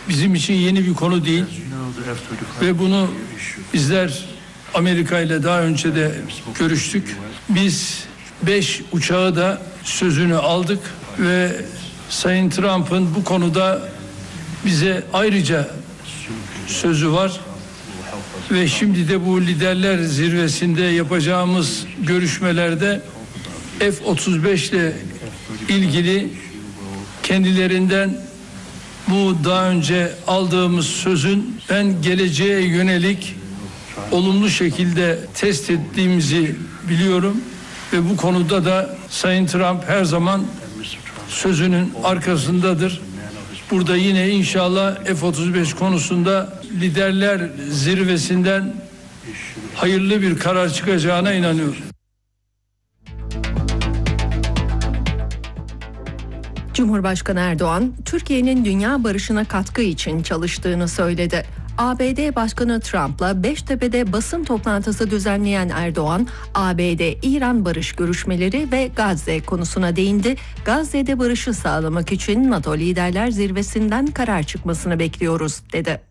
bizim için yeni bir konu değil ve bunu bizler Amerika ile daha önce de görüştük. Biz 5 uçağı da sözünü aldık ve Sayın Trump'ın bu konuda bize ayrıca sözü var ve şimdi de bu liderler zirvesinde yapacağımız görüşmelerde F-35 ile ilgili kendilerinden bu daha önce aldığımız sözün ben geleceğe yönelik olumlu şekilde test ettiğimizi biliyorum ve bu konuda da Sayın Trump her zaman sözünün arkasındadır. Burada yine inşallah F-35 konusunda liderler zirvesinden hayırlı bir karar çıkacağına inanıyorum. Cumhurbaşkanı Erdoğan, Türkiye'nin dünya barışına katkı için çalıştığını söyledi. ABD Başkanı Trump'la Beştepe'de basın toplantısı düzenleyen Erdoğan, ABD-İran barış görüşmeleri ve Gazze konusuna değindi. Gazze'de barışı sağlamak için NATO Liderler Zirvesi'nden karar çıkmasını bekliyoruz, dedi.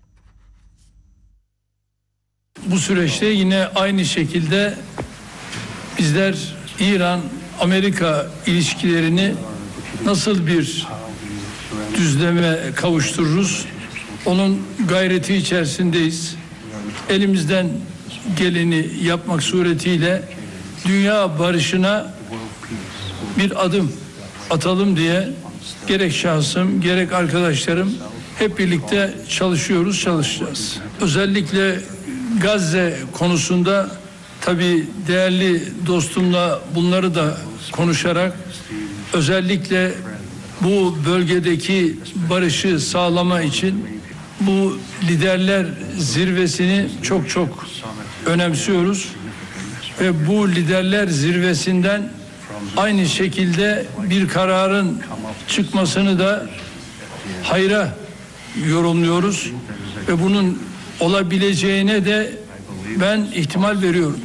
Bu süreçte yine aynı şekilde bizler İran-Amerika ilişkilerini nasıl bir düzleme kavuştururuz? Onun gayreti içerisindeyiz. Elimizden geleni yapmak suretiyle dünya barışına bir adım atalım diye gerek şahsım gerek arkadaşlarım hep birlikte çalışacağız. Özellikle Gazze konusunda tabii değerli dostumla bunları da konuşarak özellikle bu bölgedeki barışı sağlama için bu liderler zirvesini çok önemsiyoruz ve bu liderler zirvesinden aynı şekilde bir kararın çıkmasını da hayra yorumluyoruz ve bunun olabileceğine de ben ihtimal veriyorum.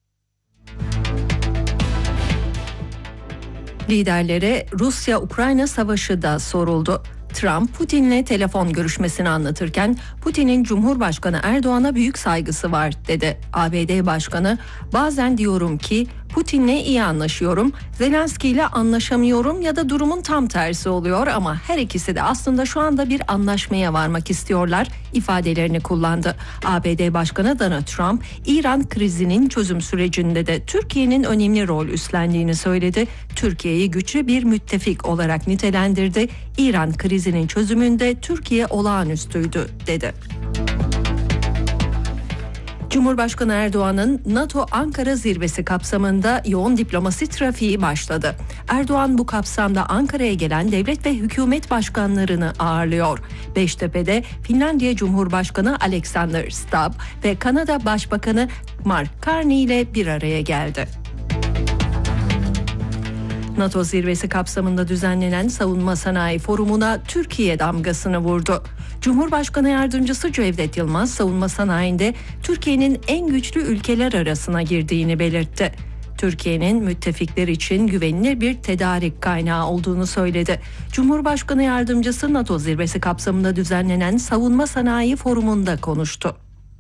Liderlere Rusya-Ukrayna savaşı da soruldu. Trump, Putin'le telefon görüşmesini anlatırken Putin'in Cumhurbaşkanı Erdoğan'a büyük saygısı var, dedi. ABD Başkanı, bazen diyorum ki Putin'le iyi anlaşıyorum, Zelenski ile anlaşamıyorum ya da durumun tam tersi oluyor ama her ikisi de aslında şu anda bir anlaşmaya varmak istiyorlar ifadelerini kullandı. ABD Başkanı Donald Trump, İran krizinin çözüm sürecinde de Türkiye'nin önemli rol üstlendiğini söyledi. Türkiye'yi güçlü bir müttefik olarak nitelendirdi. İran krizinin çözümünde Türkiye olağanüstüydü, dedi. Cumhurbaşkanı Erdoğan'ın NATO Ankara zirvesi kapsamında yoğun diplomasi trafiği başladı. Erdoğan bu kapsamda Ankara'ya gelen devlet ve hükümet başkanlarını ağırlıyor. Beştepe'de Finlandiya Cumhurbaşkanı Alexander Stubb ve Kanada Başbakanı Mark Carney ile bir araya geldi. NATO zirvesi kapsamında düzenlenen Savunma Sanayi Forumu'na Türkiye damgasını vurdu. Cumhurbaşkanı Yardımcısı Cevdet Yılmaz, savunma sanayinde Türkiye'nin en güçlü ülkeler arasına girdiğini belirtti. Türkiye'nin müttefikler için güvenilir bir tedarik kaynağı olduğunu söyledi. Cumhurbaşkanı Yardımcısı NATO zirvesi kapsamında düzenlenen Savunma Sanayi Forumu'nda konuştu.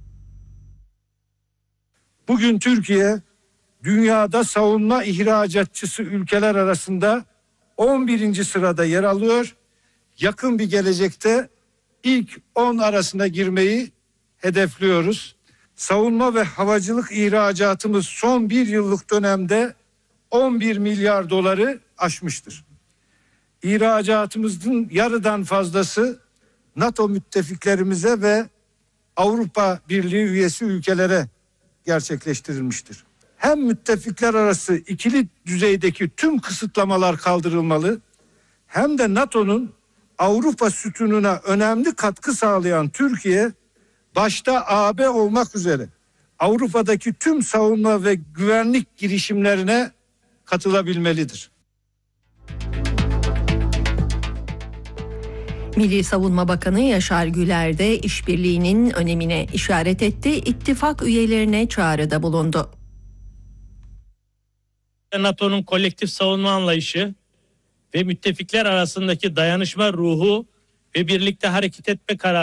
Bugün Türkiye, dünyada savunma ihracatçısı ülkeler arasında 11. sırada yer alıyor. Yakın bir gelecekte ilk 10 arasına girmeyi hedefliyoruz. Savunma ve havacılık ihracatımız son bir yıllık dönemde 11 milyar doları aşmıştır. İhracatımızın yarıdan fazlası NATO müttefiklerimize ve Avrupa Birliği üyesi ülkelere gerçekleştirilmiştir. Hem müttefikler arası ikili düzeydeki tüm kısıtlamalar kaldırılmalı, hem de NATO'nun Avrupa sütununa önemli katkı sağlayan Türkiye, başta AB olmak üzere Avrupa'daki tüm savunma ve güvenlik girişimlerine katılabilmelidir. Milli Savunma Bakanı Yaşar Güler de işbirliğinin önemine işaret etti, ittifak üyelerine çağrıda bulundu. NATO'nun kolektif savunma anlayışı ve müttefikler arasındaki dayanışma ruhu ve birlikte hareket etme kararı